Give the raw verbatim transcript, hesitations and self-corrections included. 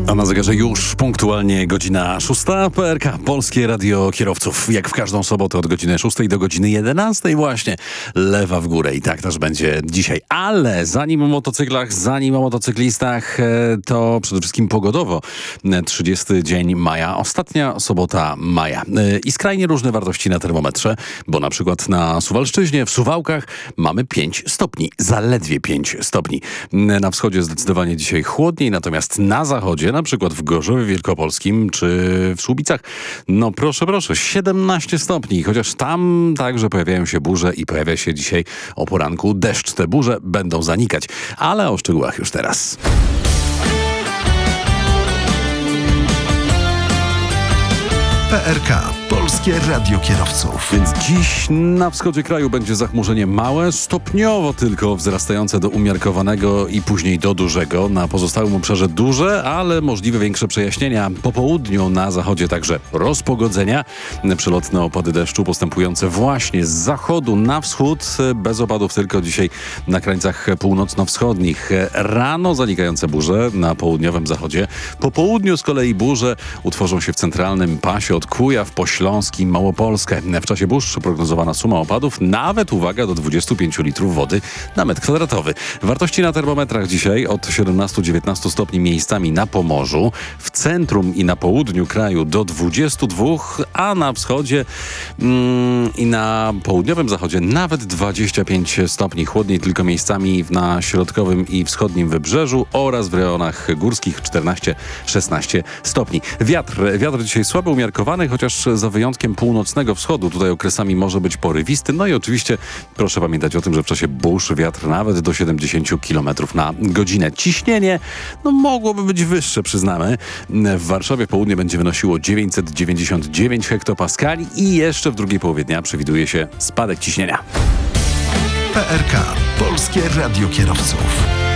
A na zegarze już punktualnie godzina szósta. P R K, Polskie Radio Kierowców. Jak w każdą sobotę od godziny szóstej do godziny jedenastej właśnie. Lewa w górę i tak też będzie dzisiaj. Ale zanim o motocyklach, zanim o motocyklistach, to przede wszystkim pogodowo. trzydziesty dzień maja, ostatnia sobota maja. I skrajnie różne wartości na termometrze, bo na przykład na Suwalszczyźnie, w Suwałkach mamy pięć stopni. Zaledwie pięć stopni. Na wschodzie zdecydowanie dzisiaj chłodniej, natomiast na zachodzie, na przykład w Gorzowie Wielkopolskim czy w Słubicach, no proszę, proszę, siedemnaście stopni, chociaż tam także pojawiają się burze i pojawia się dzisiaj o poranku deszcz. Te burze będą zanikać, ale o szczegółach już teraz. P R K, Polskie Radio Kierowców. Więc dziś na wschodzie kraju będzie zachmurzenie małe, stopniowo tylko wzrastające do umiarkowanego i później do dużego. Na pozostałym obszarze duże, ale możliwe większe przejaśnienia. Po południu na zachodzie także rozpogodzenia. Przelotne opady deszczu postępujące właśnie z zachodu na wschód. Bez opadów tylko dzisiaj na krańcach północno-wschodnich. Rano zanikające burze na południowym zachodzie. Po południu z kolei burze utworzą się w centralnym pasie od Kujaw po Śląsk i Małopolskę. W czasie burz prognozowana suma opadów nawet, uwaga, do dwudziestu pięciu litrów wody na metr kwadratowy. Wartości na termometrach dzisiaj od siedemnastu do dziewiętnastu stopni miejscami na Pomorzu, w centrum i na południu kraju do dwudziestu dwóch, a na wschodzie mm, i na południowym zachodzie nawet dwadzieścia pięć stopni. Chłodniej tylko miejscami na środkowym i wschodnim wybrzeżu oraz w rejonach górskich czternaście do szesnastu stopni. Wiatr, wiatr dzisiaj słabo umiarkowany, chociaż za wyjątkiem północnego wschodu. Tutaj okresami może być porywisty. No i oczywiście proszę pamiętać o tym, że w czasie burz wiatr nawet do siedemdziesięciu kilometrów na godzinę. Ciśnienie no mogłoby być wyższe, przyznamy. W Warszawie w południe będzie wynosiło dziewięćset dziewięćdziesiąt dziewięć hektopaskali i jeszcze w drugiej połowie dnia przewiduje się spadek ciśnienia. P R K, Polskie Radio Kierowców.